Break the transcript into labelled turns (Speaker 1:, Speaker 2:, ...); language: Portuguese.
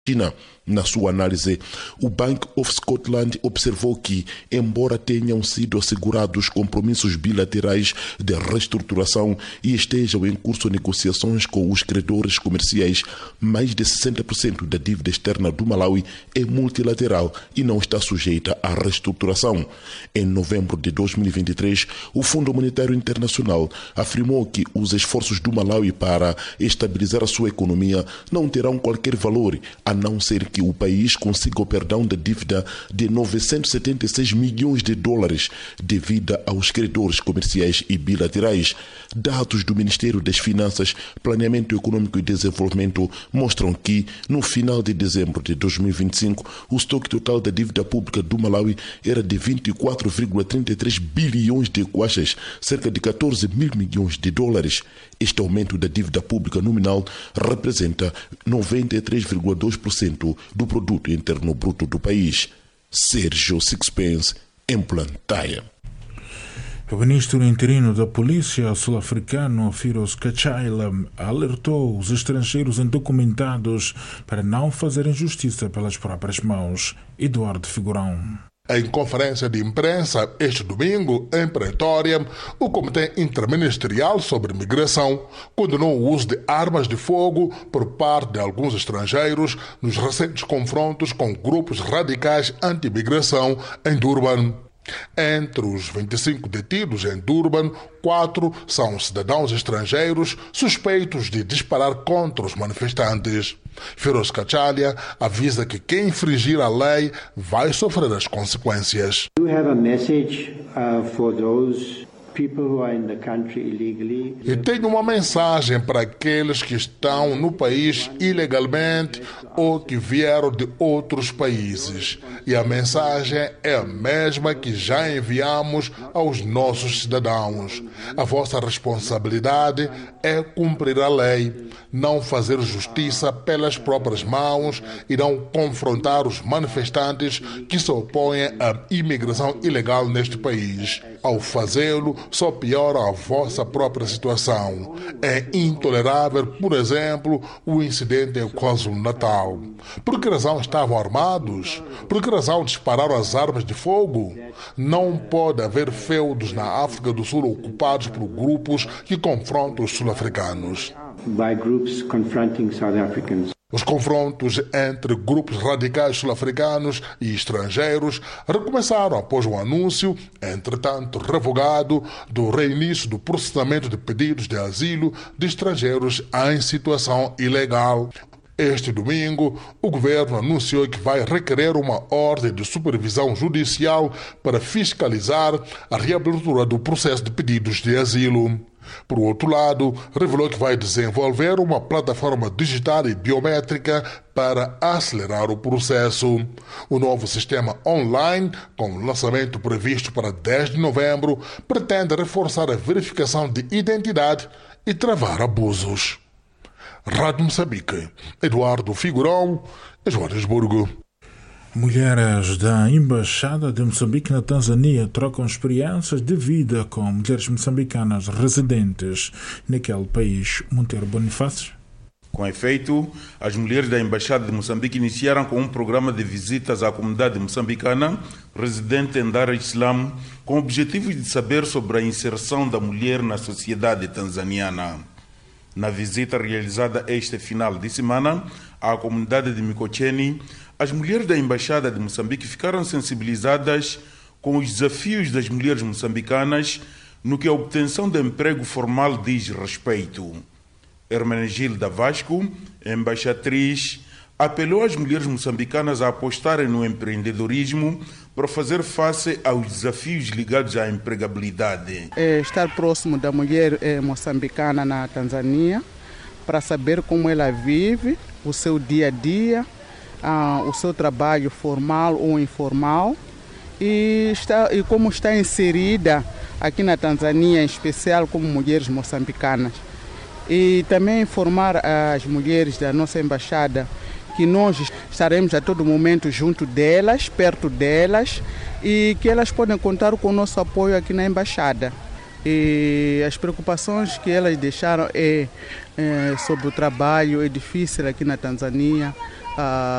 Speaker 1: China. Na sua análise, o Bank of Scotland observou que, embora tenham sido assegurados compromissos bilaterais de reestruturação e estejam em curso negociações com os credores comerciais, mais de 60% da dívida externa do Malawi é multilateral e não está sujeita à reestruturação. Em novembro de 2023, o Fundo Monetário Internacional afirmou que os esforços do Malawi para estabilizar a sua economia não terão qualquer valor, a não ser que o país consiga o perdão da dívida de 976 milhões de dólares devido aos credores comerciais e bilaterais. Dados do Ministério das Finanças, Planeamento Econômico e Desenvolvimento mostram que, no final de dezembro de 2025, o estoque total da dívida pública do Malawi era de 24,33 bilhões de kwachas, cerca de 14 mil milhões de dólares. Este aumento da dívida pública nominal representa 93,2% do produto interno bruto do país. Sérgio Sixpence, em Blantyre.
Speaker 2: O ministro interino da Polícia sul-africano, Firoz Kachaila, alertou os estrangeiros indocumentados para não fazerem justiça pelas próprias mãos. Eduardo Figurão.
Speaker 3: Em conferência de imprensa este domingo, em Pretória, o Comitê Interministerial sobre Migração condenou o uso de armas de fogo por parte de alguns estrangeiros nos recentes confrontos com grupos radicais anti-migração em Durban. Entre os 25 detidos em Durban, 4 são cidadãos estrangeiros suspeitos de disparar contra os manifestantes. Firoz Kachaila avisa que quem infringir a lei vai sofrer as consequências.
Speaker 4: Do you have a message for those people who are in the country illegally?
Speaker 3: E tenho uma mensagem para aqueles que estão no país ilegalmente ou que vieram de outros países. E a mensagem é a mesma que já enviamos aos nossos cidadãos. A vossa responsabilidade é cumprir a lei, não fazer justiça pelas próprias mãos e não confrontar os manifestantes que se opõem à imigração ilegal neste país. Ao fazê-lo, só piora a vossa própria situação. É intolerável, por exemplo, o incidente em KwaZulu-Natal. Por que razão estavam armados? Por que razão dispararam as armas de fogo? Não pode haver feudos na África do Sul ocupados por grupos que confrontam os sul-africanos.
Speaker 4: By groups confronting South Africans.
Speaker 3: Os confrontos entre grupos radicais sul-africanos e estrangeiros recomeçaram após o anúncio, entretanto revogado, do reinício do processamento de pedidos de asilo de estrangeiros em situação ilegal. Este domingo, o governo anunciou que vai requerer uma ordem de supervisão judicial para fiscalizar a reabertura do processo de pedidos de asilo. Por outro lado, revelou que vai desenvolver uma plataforma digital e biométrica para acelerar o processo. O novo sistema online, com lançamento previsto para 10 de novembro, pretende reforçar a verificação de identidade e travar abusos. Rádio Moçambique, Eduardo Figurão, Joanesburgo.
Speaker 2: Mulheres da Embaixada de Moçambique na Tanzânia trocam experiências de vida com mulheres moçambicanas residentes naquele país. Monteiro Bonifácio.
Speaker 5: Com efeito, as mulheres da Embaixada de Moçambique iniciaram com um programa de visitas à comunidade moçambicana residente em Dar es Salaam, com o objetivo de saber sobre a inserção da mulher na sociedade tanzaniana. Na visita realizada este final de semana à comunidade de Mikocheni, as mulheres da Embaixada de Moçambique ficaram sensibilizadas com os desafios das mulheres moçambicanas no que a obtenção de emprego formal diz respeito. Hermenegilda Vasco, embaixatriz, apelou às mulheres moçambicanas a apostarem no empreendedorismo para fazer face aos desafios ligados à empregabilidade.
Speaker 6: Estar próximo da mulher moçambicana na Tanzânia para saber como ela vive, o seu dia a dia, o seu trabalho formal ou informal e como está inserida aqui na Tanzânia, em especial como mulheres moçambicanas. E também informar as mulheres da nossa embaixada que nós estaremos a todo momento junto delas, perto delas, e que elas podem contar com o nosso apoio aqui na embaixada. E as preocupações que elas deixaram sobre o trabalho é difícil aqui na Tanzânia.